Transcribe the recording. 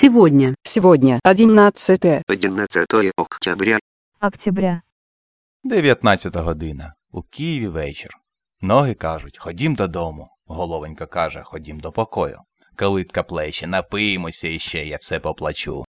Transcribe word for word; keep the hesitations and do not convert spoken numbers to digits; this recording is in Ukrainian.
Сегодня. Сегодня одиннадцатое одинадцятое октября. Октября. дев'ятнадцята година. У Києві вечір. Ноги кажуть, ходім додому. Головонька каже, ходім до покою. Калитка плече, напиємося іще, я все поплачу.